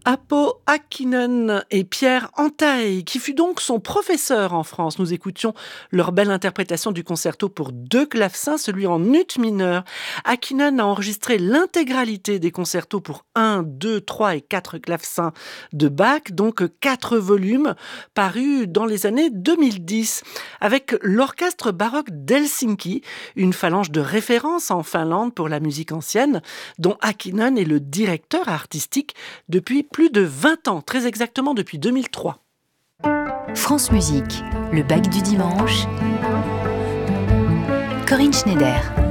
Apo Hakkinen et Pierre Antaï, qui fut donc son professeur en France. Nous écoutions leur belle interprétation du concerto pour deux clavecins, celui en ut mineur. Hakkinen a enregistré l'intégralité des concertos pour 1, 2, 3 et 4 clavecins de Bach, donc 4 volumes parus dans les années 2010. Avec l'orchestre baroque d'Helsinki, une phalange de référence en Finlande pour la musique ancienne, dont Hakkinen est le directeur artistique depuis plus de 20 ans, très exactement depuis 2003. France Musique, le Bach du dimanche. Corinne Schneider.